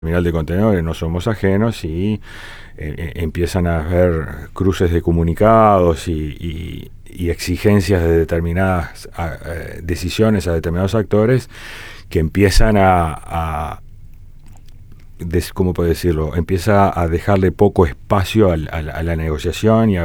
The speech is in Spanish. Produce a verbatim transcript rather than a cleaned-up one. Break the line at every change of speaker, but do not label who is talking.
terminal de contenedores no somos ajenos y eh, empiezan a haber cruces de comunicados y, y, y exigencias de determinadas a, eh, decisiones a determinados actores que empiezan a, a des, ¿cómo puedo decirlo? Empieza a dejarle poco espacio al, al, a la negociación y a